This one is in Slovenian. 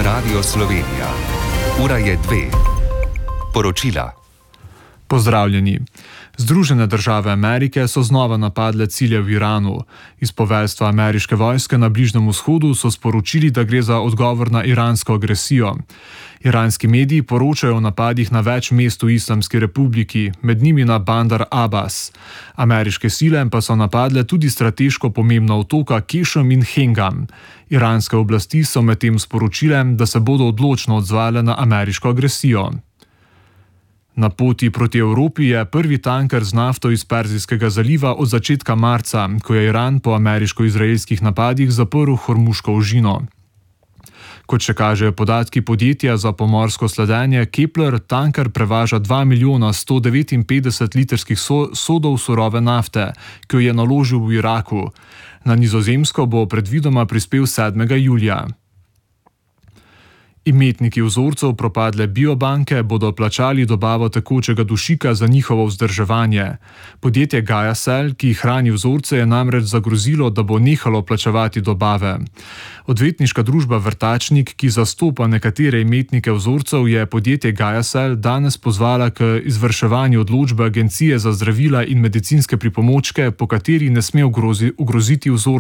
Radio Slovenija. Ura je 2. Poročila. Pozdravljeni. Združene države Amerike so znova napadle cilje v Iranu. Iz poveljstva ameriške vojske na Bližnjem vzhodu so sporočili, da gre za odgovor na iransko agresijo. Iranski mediji poročajo o napadih na več mest v Islamski republiki, med njimi na Bandar Abbas. Ameriške sile pa so napadle tudi strateško pomembna otoka Kešem in Hengam. Iranske oblasti so medtem sporočile, da se bodo odločno odzvale na ameriško agresijo. Na poti proti Evropi je prvi tanker z nafto iz Perzijskega zaliva od začetka marca, ko je Iran po ameriško-izraelskih napadih zaprl Hormuško ožino. Kot še kažejo podatki podjetja za pomorsko sledenje Kepler, tanker prevaža 2 milijona 159 litrskih sodov surove nafte, ki jo je naložil v Iraku. Na Nizozemsko bo predvidoma prispel 7. julija. Imetniki vzorcev propadle biobanke bodo plačali dobavo tekočega dušika za njihovo vzdrževanje. Podjetje GaiaCell, ki hrani vzorce, je namreč zagrozilo, da bo nehalo plačevati dobave. Odvetniška družba Vrtačnik, ki zastopa nekatere imetnike vzorcev, je podjetje GaiaCell danes pozvala k izvrševanju odločbe Agencije za zdravila in medicinske pripomočke, po kateri ne sme ogroziti vzorcev